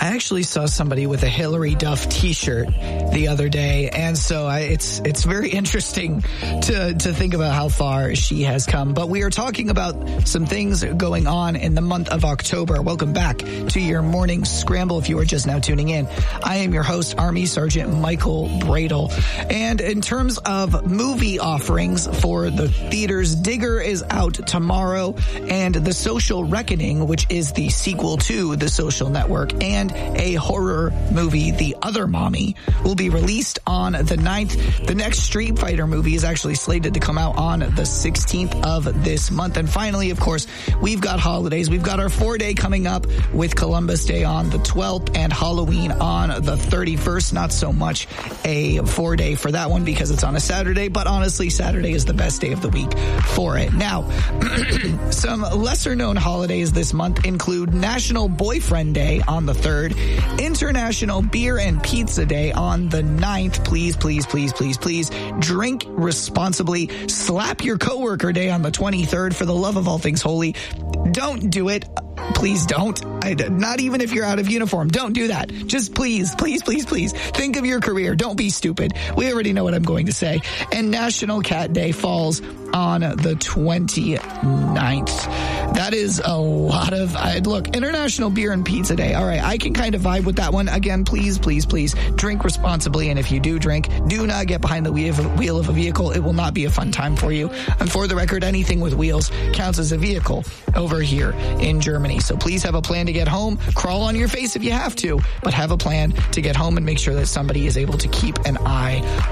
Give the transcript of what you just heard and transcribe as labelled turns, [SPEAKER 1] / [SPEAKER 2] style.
[SPEAKER 1] I actually saw somebody with a Hillary Duff t-shirt the other day, and so it's very interesting to think about how far she has come. But we are talking about some things going on in the month of October. Welcome back to your morning scramble if you are just now tuning in. I am your host, Army Sergeant Michael Bradle. And in terms of movie offerings for the theaters, Digger is out tomorrow, and The Social Reckoning, which is the sequel to The Social Network, and a horror movie, The Other Mommy, will be released on the 9th. The next Street Fighter movie is actually slated to come out on the 16th of this month. And finally, of course, we've got holidays. We've got our 4-day coming up with Columbus Day on the 12th and Halloween on the 31st. Not so much a 4-day for that one because it's on a Saturday, but honestly, Saturday is the best day of the week for it. Now, some lesser known holidays this month include National Boyfriend Day on the 3rd, International Beer and Pizza Day on the 9th. Please, please, please, please, please drink responsibly. Slap Your Coworker Day on the 23rd. For the love of all things holy, don't do it. Please don't. Not even if you're out of uniform. Don't do that. Just please, please, please, please think of your career. Don't be stupid. We already know what I'm going to say. And National Cat Day falls on the 29th. That is a lot of... look, International Beer and Pizza Day. All right, I can kind of vibe with that one. Again, please, please, please drink responsibly. And if you do drink, do not get behind the wheel of a vehicle. It will not be a fun time for you. And for the record, anything with wheels counts as a vehicle over here in Germany. So please have a plan to get home. Crawl on your face if you have to, but have a plan to get home and make sure that somebody is able to keep an eye